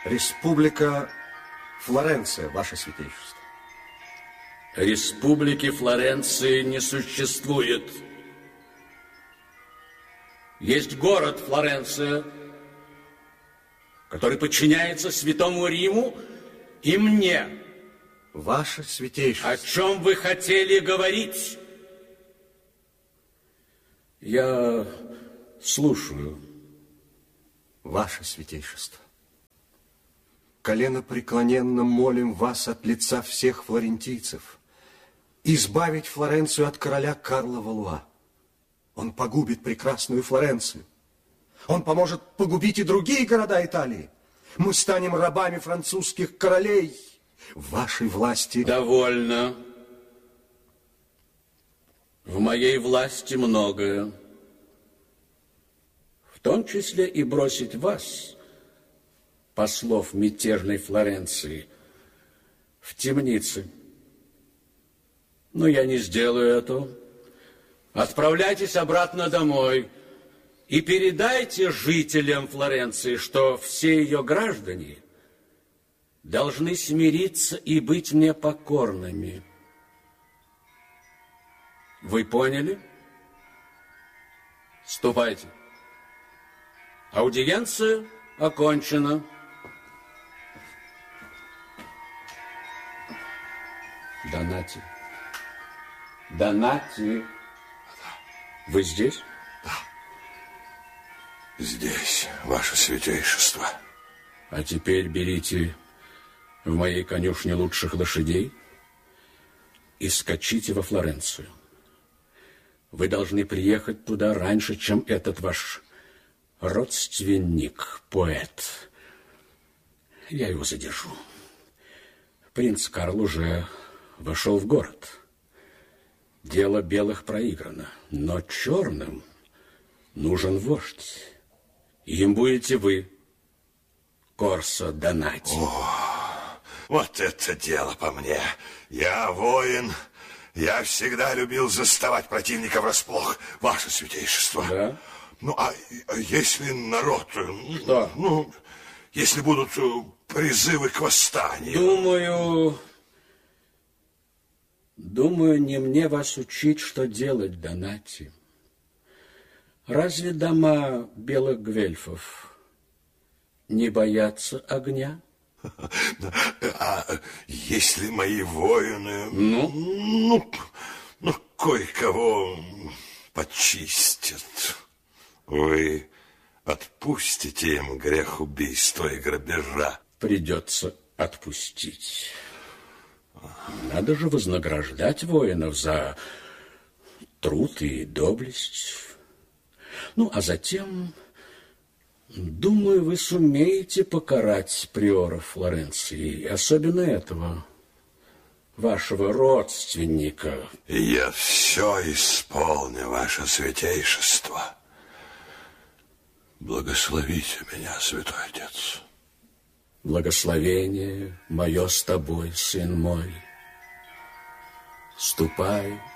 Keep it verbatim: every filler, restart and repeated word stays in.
Республика Флоренция, ваше святейшество. Республики Флоренции не существует. Есть город Флоренция, который подчиняется Святому Риму и мне. Ваше святейшество. О чем вы хотели говорить? Я слушаю. Ваше святейшество. Коленопреклоненно молим вас от лица всех флорентийцев избавить Флоренцию от короля Карла Валуа. Он погубит прекрасную Флоренцию. Он поможет погубить и другие города Италии. Мы станем рабами французских королей. В вашей власти... Довольно. В моей власти многое. В том числе и бросить вас, послов мятежной Флоренции, в темницы. Но я не сделаю этого. Отправляйтесь обратно домой и передайте жителям Флоренции, что все ее граждане должны смириться и быть мне покорными. Вы поняли? Ступайте. Аудиенция окончена. Донати. Донати. Вы здесь? Да. Здесь, ваше святейшество. А теперь берите в моей конюшне лучших лошадей и скачите во Флоренцию. Вы должны приехать туда раньше, чем этот ваш родственник, поэт. Я его задержу. Принц Карл уже вошел в город. Дело белых проиграно, но черным нужен вождь. Им будете вы, Корсо Донати. О, вот это дело по мне. Я воин. Я всегда любил заставать противника врасплох, ваше святейшество. Да? Ну, а если народ... Что? Ну, если будут призывы к восстанию... Думаю... Думаю, не мне вас учить, что делать, Донати. Разве дома белых гвельфов не боятся огня? А если мои воины... Ну? Ну, ну кое-кого почистят, вы отпустите им грех убийства и грабежа? Придется отпустить. Надо же вознаграждать воинов за труд и доблесть. Ну, а затем, думаю, вы сумеете покарать приоров Флоренции, особенно этого вашего родственника. Я все исполню, ваше святейшество. Благословите меня, святой отец. Благословение мое с тобой, сын мой. Ступай